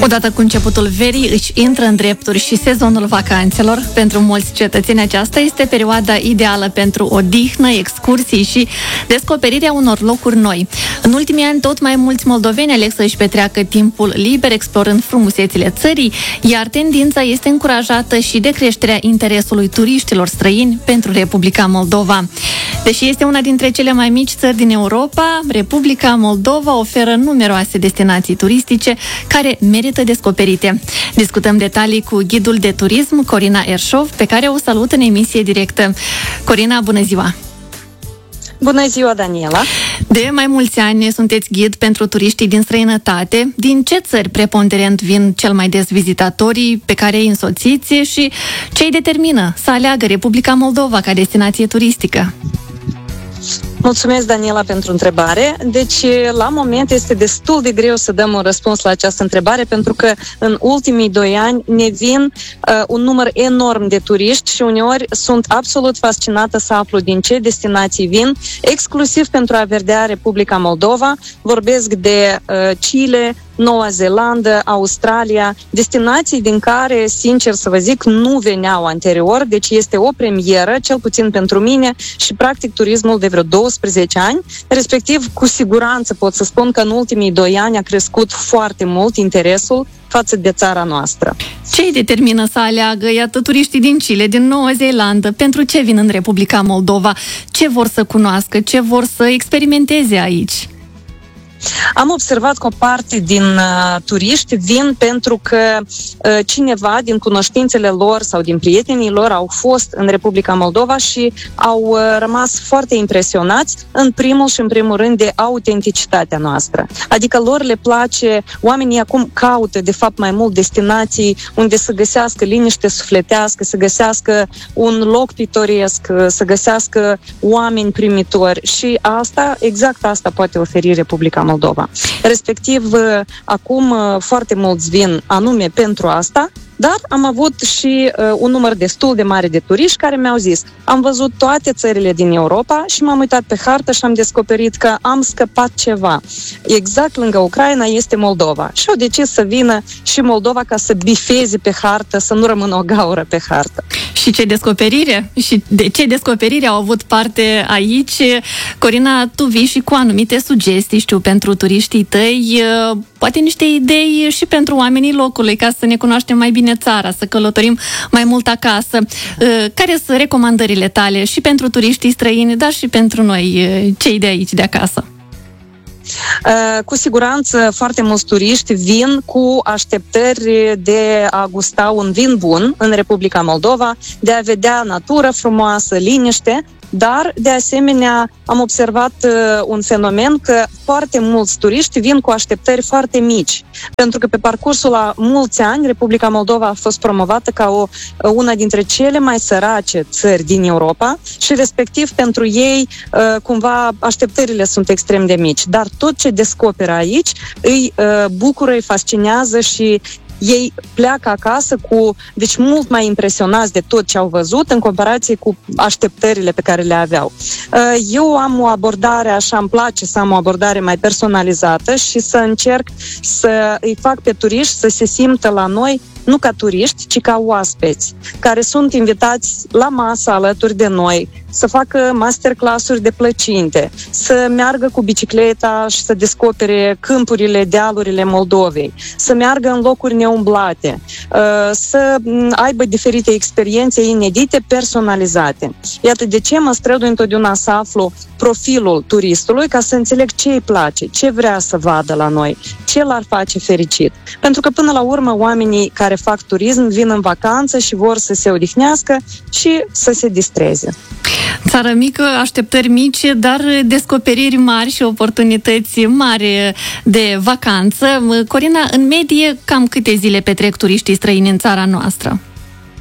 Odată cu începutul verii își intră în drepturi și sezonul vacanțelor. Pentru mulți cetățeni aceasta este perioada ideală pentru odihnă, excursii și descoperirea unor locuri noi. În ultimii ani, tot mai mulți moldoveni aleg să-și petreacă timpul liber explorând frumusețile țării, iar tendința este încurajată și de creșterea interesului turiștilor străini pentru Republica Moldova. Deși este una dintre cele mai mici țări din Europa, Republica Moldova oferă numeroase destinații turistice care merită descoperite. Discutăm detalii cu ghidul de turism Corina Erșov, pe care o salut în emisie directă. Corina, bună ziua! Bună ziua, Daniela! De mai mulți ani sunteți ghid pentru turiștii din străinătate. Din ce țări preponderent vin cel mai des vizitatorii pe care îi însoțiți și ce îi determină să aleagă Republica Moldova ca destinație turistică? Mulțumesc, Daniela, pentru întrebare. Deci, la moment este destul de greu să dăm un răspuns la această întrebare, pentru că în ultimii 2 ani ne vin un număr enorm de turiști și uneori sunt absolut fascinată să aflu din ce destinații vin, exclusiv pentru a vedea Republica Moldova. Vorbesc de Chile, Noua Zeelandă, Australia, destinații din care, sincer să vă zic, nu veneau anterior, deci este o premieră, cel puțin pentru mine, și practic turismul de vreo 12 ani, respectiv cu siguranță pot să spun că în ultimii 2 ani a crescut foarte mult interesul față de țara noastră. Ce îi determină să aleagă, iată, turiștii din Chile, din Noua Zeelandă? Pentru ce vin în Republica Moldova? Ce vor să cunoască? Ce vor să experimenteze aici? Am observat că o parte din turiști vin pentru că cineva din cunoștințele lor sau din prietenii lor au fost în Republica Moldova și au rămas foarte impresionați, în primul și în primul rând, de autenticitatea noastră. Adică lor le place, oamenii acum caută de fapt mai mult destinații unde să găsească liniște sufletească, să găsească un loc pitoresc, să găsească oameni primitori și exact asta poate oferi Republica Moldova. Respectiv, acum foarte mulți vin anume pentru asta, dar am avut și un număr destul de mare de turiști care mi-au zis: am văzut toate țările din Europa și m-am uitat pe hartă și am descoperit că am scăpat ceva. Exact lângă Ucraina este Moldova. Și au decis să vină și Moldova ca să bifeze pe hartă, să nu rămână o gaură pe hartă. Și ce descoperire? Și de ce descoperiri au avut parte aici? Corina, tu vii și cu anumite sugestii, știu, pentru turiștii tăi, poate niște idei și pentru oamenii locului, ca să ne cunoaștem mai bine țara, să călătorim mai mult acasă. Care sunt recomandările tale și pentru turiștii străini, dar și pentru noi, cei de aici, de acasă? Cu siguranță foarte mulți turiști vin cu așteptări de a gusta un vin bun în Republica Moldova, de a vedea natură frumoasă, liniște, dar, de asemenea, am observat un fenomen că foarte mulți turiști vin cu așteptări foarte mici, pentru că pe parcursul a mulți ani Republica Moldova a fost promovată ca una dintre cele mai sărace țări din Europa și, respectiv, pentru ei, cumva, așteptările sunt extrem de mici. Dar tot ce descoperă aici îi bucură, îi fascinează și ei pleacă acasă deci mult mai impresionați de tot ce au văzut în comparație cu așteptările pe care le aveau. Eu am o abordare, așa îmi place să am o abordare mai personalizată și să încerc să îi fac pe turiști să se simtă la noi nu ca turiști, ci ca oaspeți, care sunt invitați la masă alături de noi, să facă masterclass-uri de plăcinte, să meargă cu bicicleta și să descopere câmpurile, dealurile Moldovei, să meargă în locuri neumblate, să aibă diferite experiențe inedite, personalizate. Iată de ce mă strădui întotdeauna să aflu profilul turistului ca să înțeleg ce îi place, ce vrea să vadă la noi, ce l-ar face fericit. Pentru că până la urmă oamenii care fac turism vin în vacanță și vor să se odihnească și să se distreze. Țară mică, așteptări mici, dar descoperiri mari și oportunități mari de vacanță. Corina, în medie, cam câte zile petrec turiștii străini în țara noastră?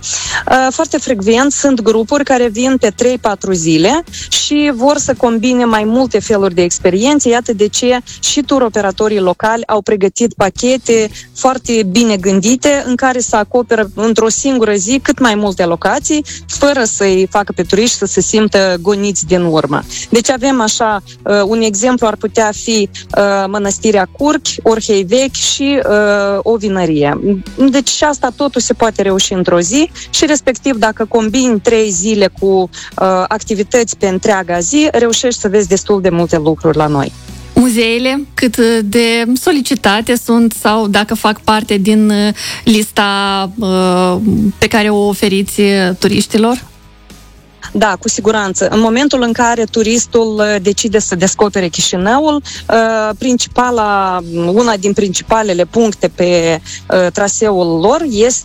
Foarte frecvent sunt grupuri care vin pe 3-4 zile și vor să combine mai multe feluri de experiențe. Iată de ce și turoperatorii locali au pregătit pachete foarte bine gândite în care să acoperă într-o singură zi cât mai multe locații, fără să-i facă pe turiști să se simtă goniți din urmă. Deci avem așa, un exemplu ar putea fi Mănăstirea Curchi, Orhei Vechi și o vinărie. Deci și asta totul se poate reuși într-o zi și respectiv dacă combini 3 zile cu activități pe întreaga zi, reușești să vezi destul de multe lucruri la noi. Muzeele, cât de solicitate sunt sau dacă fac parte din lista pe care o oferiți turiștilor? Da, cu siguranță. În momentul în care turistul decide să descopere Chișinăul, una din principalele puncte pe traseul lor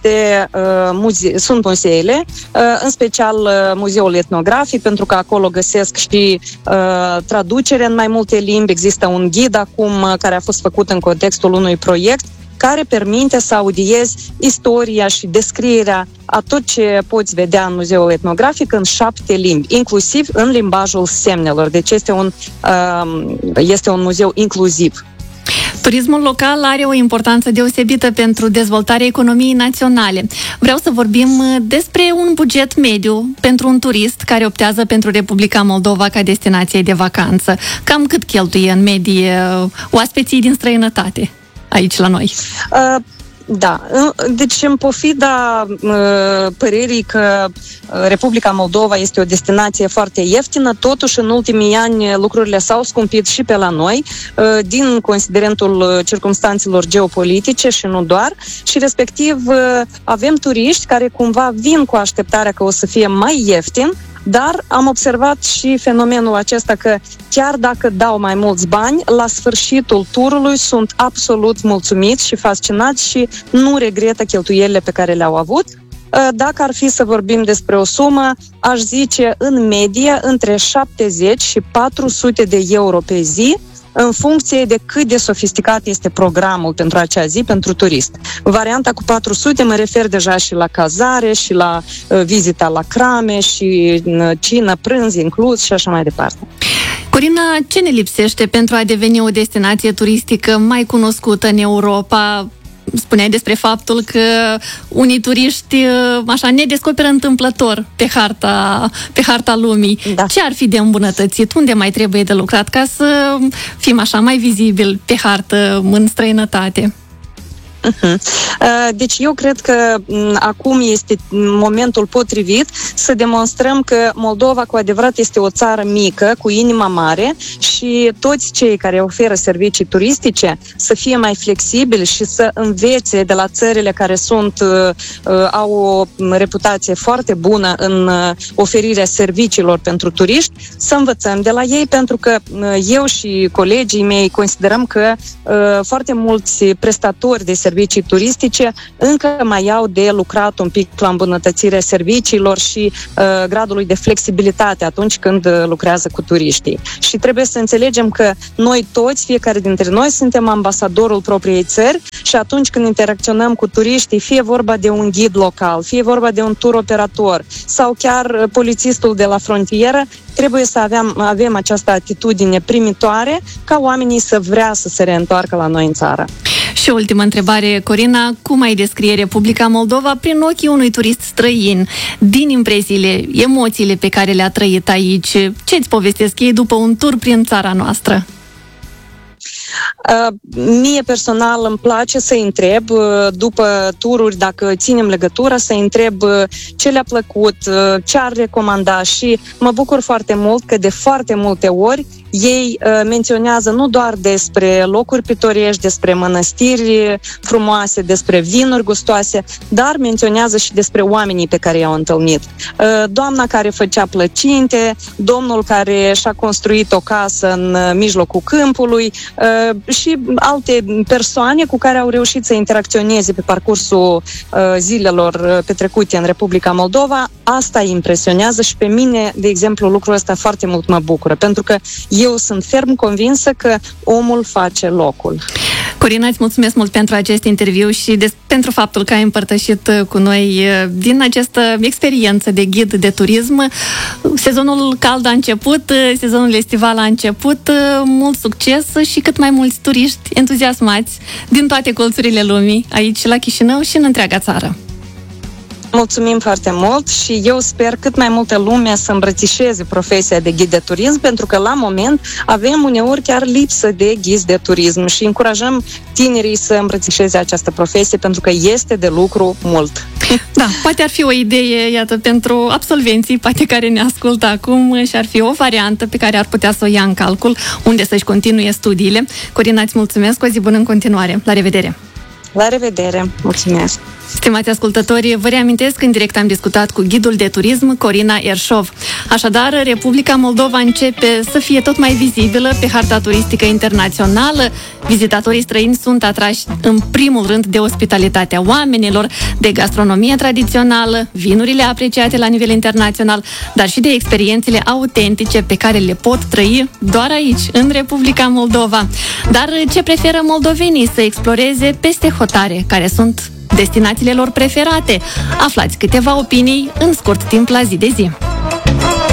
sunt muzeele, în special Muzeul Etnografic, pentru că acolo găsesc și traducere în mai multe limbi. Există un ghid acum care a fost făcut în contextul unui proiect care permite să audiezi istoria și descrierea a tot ce poți vedea în Muzeul Etnografic în 7 limbi, inclusiv în limbajul semnelor. Deci este un muzeu inclusiv. Turismul local are o importanță deosebită pentru dezvoltarea economiei naționale. Vreau să vorbim despre un buget mediu pentru un turist care optează pentru Republica Moldova ca destinație de vacanță. Cam cât cheltuie în medie oaspeții din străinătate aici la noi? Da, deci în pofida părerii că Republica Moldova este o destinație foarte ieftină, totuși în ultimii ani lucrurile s-au scumpit și pe la noi din considerentul circumstanțelor geopolitice și nu doar, și respectiv avem turiști care cumva vin cu așteptarea că o să fie mai ieftin, dar am observat și fenomenul acesta că chiar dacă dau mai mulți bani, la sfârșitul turului sunt absolut mulțumiți și fascinați și nu regretă cheltuielile pe care le-au avut. Dacă ar fi să vorbim despre o sumă, aș zice în medie între 70 și 400 de euro pe zi, în funcție de cât de sofisticat este programul pentru acea zi pentru turist. Varianta cu 400 mă refer deja și la cazare, și la vizita la crame, și cină, prânz inclus și așa mai departe. Corina, ce ne lipsește pentru a deveni o destinație turistică mai cunoscută în Europa? Spuneai despre faptul că unii turiști așa ne descoperă întâmplător pe harta lumii. Da. Ce ar fi de îmbunătățit? Unde mai trebuie de lucrat ca să fim așa mai vizibili pe hartă în străinătate? Deci eu cred că acum este momentul potrivit să demonstrăm că Moldova cu adevărat este o țară mică, cu inima mare, și toți cei care oferă servicii turistice să fie mai flexibili și să învețe de la țările care au o reputație foarte bună în oferirea serviciilor pentru turiști, să învățăm de la ei, pentru că eu și colegii mei considerăm că foarte mulți prestatori de servicii turistice încă mai au de lucrat un pic la îmbunătățirea serviciilor și gradului de flexibilitate atunci când lucrează cu turiștii. Și trebuie să înțelegem că noi toți, fiecare dintre noi, suntem ambasadorul propriei țări și atunci când interacționăm cu turiștii, fie vorba de un ghid local, fie vorba de un turoperator sau chiar polițistul de la frontieră, trebuie să avem această atitudine primitoare ca oamenii să vrea să se reîntoarcă la noi în țară. Și ultima întrebare, Corina, cum ai descrie Republica Moldova prin ochii unui turist străin? Din impresiile, emoțiile pe care le-a trăit aici, ce-ți povestesc ei după un tur prin țara noastră? Mie personal îmi place să-i întreb după tururi, dacă ținem legătura, să-i întreb ce le-a plăcut, ce ar recomanda, și mă bucur foarte mult că de foarte multe ori ei menționează nu doar despre locuri pitorești, despre mănăstiri frumoase, despre vinuri gustoase, dar menționează și despre oamenii pe care i-au întâlnit. Doamna care făcea plăcinte, domnul care și-a construit o casă în mijlocul câmpului și alte persoane cu care au reușit să interacționeze pe parcursul zilelor petrecute în Republica Moldova. Asta îi impresionează și pe mine, de exemplu, lucrul ăsta foarte mult mă bucură, pentru că eu sunt ferm convinsă că omul face locul. Corina, îți mulțumesc mult pentru acest interviu și pentru faptul că ai împărtășit cu noi din această experiență de ghid de turism. Sezonul cald a început, sezonul estival a început, mult succes și cât mai mulți turiști entuziasmați din toate colțurile lumii, aici la Chișinău și în întreaga țară. Mulțumim foarte mult și eu sper cât mai multă lume să îmbrățișeze profesia de ghid de turism, pentru că la moment avem uneori chiar lipsă de ghizi de turism și încurajăm tinerii să îmbrățișeze această profesie, pentru că este de lucru mult. Da, poate ar fi o idee, iată, pentru absolvenții, poate care ne ascultă acum, și ar fi o variantă pe care ar putea să o ia în calcul, unde să-și continue studiile. Corina, îți mulțumesc, o zi bună în continuare. La revedere! La revedere! Mulțumesc! Stimați ascultători, vă reamintesc, în direct am discutat cu ghidul de turism Corina Erșov. Așadar, Republica Moldova începe să fie tot mai vizibilă pe harta turistică internațională. Vizitatorii străini sunt atrași în primul rând de ospitalitatea oamenilor, de gastronomia tradițională, vinurile apreciate la nivel internațional, dar și de experiențele autentice pe care le pot trăi doar aici, în Republica Moldova. Dar ce preferă moldovenii să exploreze peste hotare, care sunt destinațiile lor preferate? Aflați câteva opinii în scurt timp la Zi de Zi.